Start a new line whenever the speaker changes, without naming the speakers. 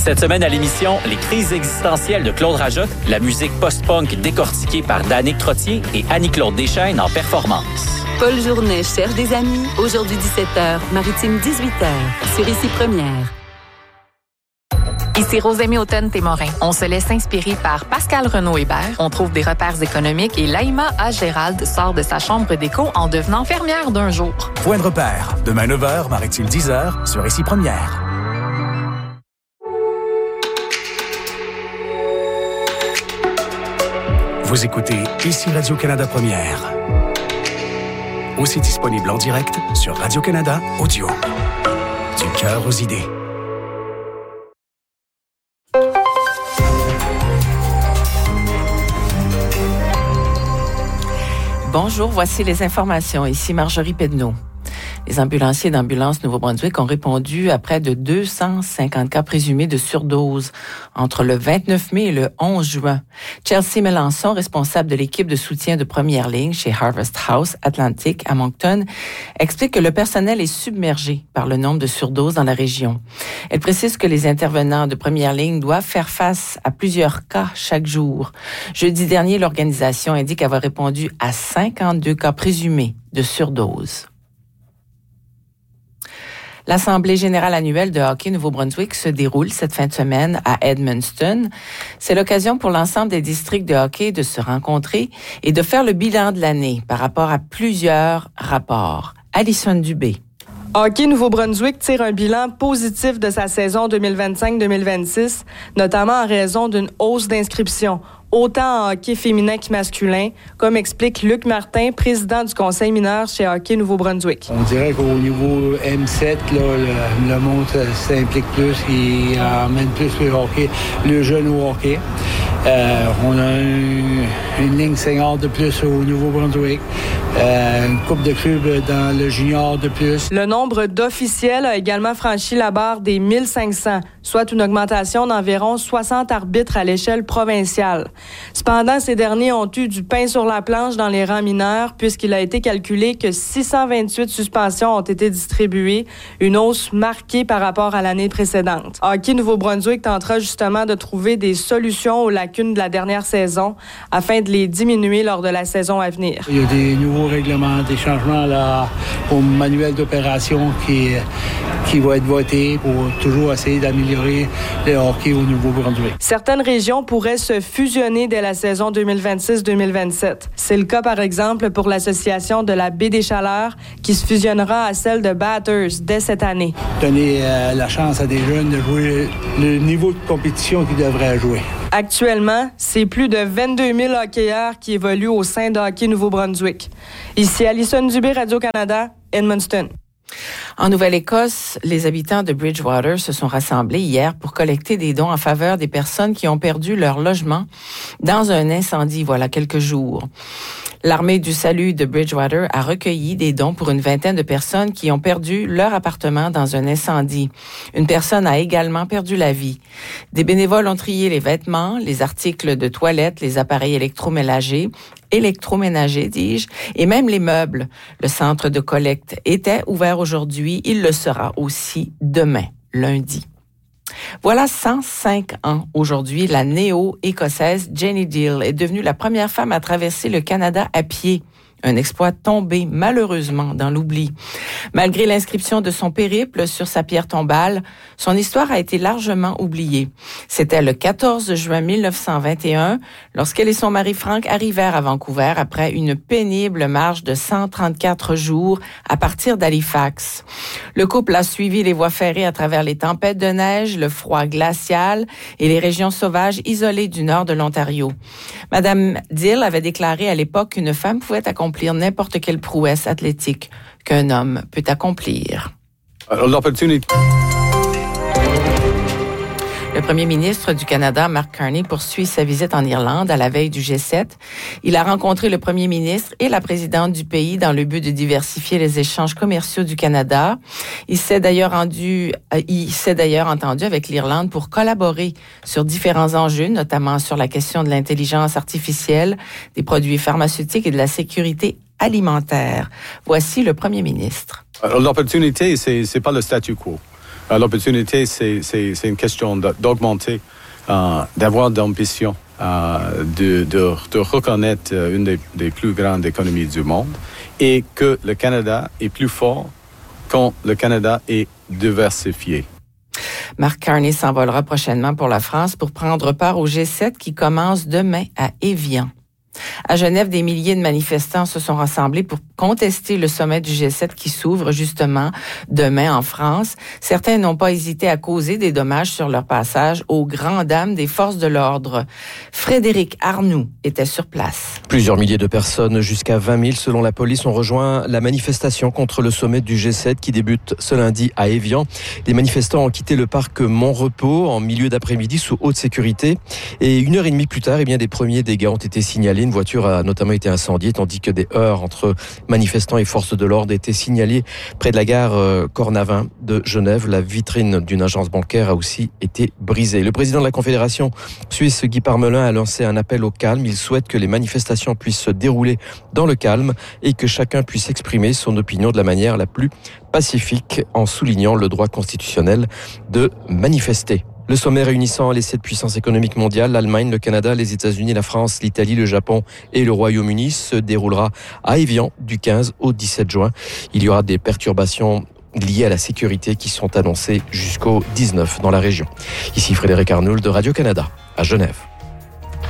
Cette semaine à l'émission, les crises existentielles de Claude Rajotte, la musique post-punk décortiquée par Danick Trottier et Annie-Claude Deschaines en performance.
Paul Journet cherche des amis. Aujourd'hui 17h, Maritime 18h, sur Ici Première.
Ici Rosemée Automne-Témorin. On se laisse inspirer par Pascal Renaud-Hébert. On trouve des repères économiques et Laïma A. Gérald sort de sa chambre d'écho en devenant fermière d'un jour.
Point de repère. Demain 9h, Maritime 10h, sur Ici Première. Vous écoutez Ici Radio-Canada Première. Aussi disponible en direct sur Radio-Canada Audio. Du cœur aux idées.
Bonjour, voici les informations. Ici Marjorie Pedneau. Les ambulanciers d'Ambulance Nouveau-Brunswick ont répondu à près de 250 cas présumés de surdose entre le 29 mai et le 11 juin. Chelsea Melançon, responsable de l'équipe de soutien de première ligne chez Harvest House Atlantic à Moncton, explique que le personnel est submergé par le nombre de surdoses dans la région. Elle précise que les intervenants de première ligne doivent faire face à plusieurs cas chaque jour. Jeudi dernier, l'organisation indique avoir répondu à 52 cas présumés de surdose. L'Assemblée générale annuelle de hockey Nouveau-Brunswick se déroule cette fin de semaine à Edmundston. C'est l'occasion pour l'ensemble des districts de hockey de se rencontrer et de faire le bilan de l'année par rapport à plusieurs rapports. Alison Dubé.
Hockey Nouveau-Brunswick tire un bilan positif de sa saison 2025-2026, notamment en raison d'une hausse d'inscriptions, autant en hockey féminin que masculin, comme explique Luc Martin, président du conseil mineur chez Hockey Nouveau-Brunswick.
On dirait qu'au niveau M7, là, le monde s'implique plus, il emmène plus le hockey, le jeune au hockey. On a une ligne senior de plus au Nouveau-Brunswick, une coupe de clubs dans le junior de plus.
Le nombre d'officiels a également franchi la barre des 1500, soit une augmentation d'environ 60 arbitres à l'échelle provinciale. Cependant, ces derniers ont eu du pain sur la planche dans les rangs mineurs puisqu'il a été calculé que 628 suspensions ont été distribuées, une hausse marquée par rapport à l'année précédente. Hockey Nouveau-Brunswick tentera justement de trouver des solutions aux lacunes de la dernière saison afin de les diminuer lors de la saison à venir.
Il y a des nouveaux règlements, des changements là, au manuel d'opération qui vont être votés pour toujours essayer d'améliorer le hockey au Nouveau-Brunswick.
Certaines régions pourraient se fusionner dès la saison 2026-2027. C'est le cas, par exemple, pour l'association de la Baie des Chaleurs qui se fusionnera à celle de Bathurst dès cette année.
Donner la chance à des jeunes de jouer le niveau de compétition qu'ils devraient jouer.
Actuellement, c'est plus de 22 000 hockeyeurs qui évoluent au sein de Hockey Nouveau-Brunswick. Ici Alison Dubé, Radio-Canada, Edmundston.
En Nouvelle-Écosse, les habitants de Bridgewater se sont rassemblés hier pour collecter des dons en faveur des personnes qui ont perdu leur logement dans un incendie voilà quelques jours. L'Armée du salut de Bridgewater a recueilli des dons pour une vingtaine de personnes qui ont perdu leur appartement dans un incendie. Une personne a également perdu la vie. Des bénévoles ont trié les vêtements, les articles de toilette, les appareils électroménagers, et même les meubles. Le centre de collecte était ouvert aujourd'hui. Il le sera aussi demain, lundi. Voilà 105 ans aujourd'hui, la néo-écossaise Jenny Deal est devenue la première femme à traverser le Canada à pied. Un exploit tombé malheureusement dans l'oubli. Malgré l'inscription de son périple sur sa pierre tombale, son histoire a été largement oubliée. C'était le 14 juin 1921, lorsqu'elle et son mari Frank arrivèrent à Vancouver après une pénible marche de 134 jours à partir d'Halifax. Le couple a suivi les voies ferrées à travers les tempêtes de neige, le froid glacial et les régions sauvages isolées du nord de l'Ontario. Madame Deal avait déclaré à l'époque qu'une femme pouvait accomplir n'importe quelle prouesse athlétique qu'un homme peut accomplir.
L'opportunité.
Le premier ministre du Canada, Mark Carney, poursuit sa visite en Irlande à la veille du G7. Il a rencontré le premier ministre et la présidente du pays dans le but de diversifier les échanges commerciaux du Canada. Il s'est d'ailleurs entendu avec l'Irlande pour collaborer sur différents enjeux, notamment sur la question de l'intelligence artificielle, des produits pharmaceutiques et de la sécurité alimentaire. Voici le premier ministre.
L'opportunité, c'est pas le statu quo. L'opportunité, c'est une question d'augmenter, d'avoir d'ambition, de reconnaître une des plus grandes économies du monde et que le Canada est plus fort quand le Canada est diversifié.
Mark Carney s'envolera prochainement pour la France pour prendre part au G7 qui commence demain à Évian. À Genève, des milliers de manifestants se sont rassemblés pour contester le sommet du G7 qui s'ouvre justement demain en France. Certains n'ont pas hésité à causer des dommages sur leur passage aux grandes dames des forces de l'ordre. Frédéric Arnoux était sur place.
Plusieurs milliers de personnes, jusqu'à 20 000 selon la police, ont rejoint la manifestation contre le sommet du G7 qui débute ce lundi à Évian. Les manifestants ont quitté le parc Montrepos en milieu d'après-midi sous haute sécurité. Et 1h30 plus tard, des premiers dégâts ont été signalés. Une voiture a notamment été incendiée, tandis que des heurts entre manifestants et forces de l'ordre étaient signalés près de la gare Cornavin de Genève. La vitrine d'une agence bancaire a aussi été brisée. Le président de la Confédération suisse, Guy Parmelin, a lancé un appel au calme. Il souhaite que les manifestations puissent se dérouler dans le calme et que chacun puisse exprimer son opinion de la manière la plus pacifique, en soulignant le droit constitutionnel de manifester. Le sommet réunissant les 7 puissances économiques mondiales, l'Allemagne, le Canada, les États-Unis, la France, l'Italie, le Japon et le Royaume-Uni, se déroulera à Évian du 15 au 17 juin. Il y aura des perturbations liées à la sécurité qui sont annoncées jusqu'au 19 dans la région. Ici Frédéric Arnould de Radio-Canada à Genève.